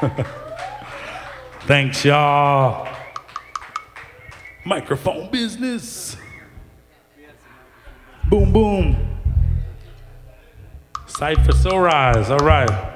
Thanks, y'all. Microphone business. Boom, boom. Cypher Sunrise, all right.